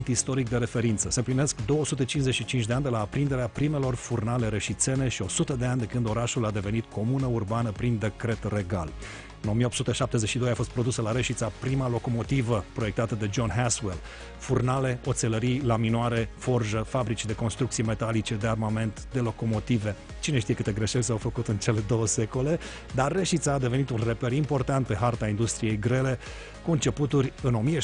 istoric de referință. Se împlinesc 255 de ani de la aprinderea primelor furnale reșițene și 100 de ani de când orașul a devenit comună urbană prin decret regal. În 1872 a fost produsă la Reșița prima locomotivă proiectată de John Haswell. Furnale, oțelării, laminoare, forjă, fabrici de construcții metalice, de armament, de locomotive. Cine știe câte greșeli s-au făcut în cele 2 secole, dar Reșița a devenit un reper important pe harta industriei grele, cu începuturi în